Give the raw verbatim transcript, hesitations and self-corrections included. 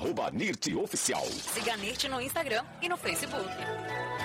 arroba Nirte Oficial. Siga a Nirte no Instagram e no Facebook.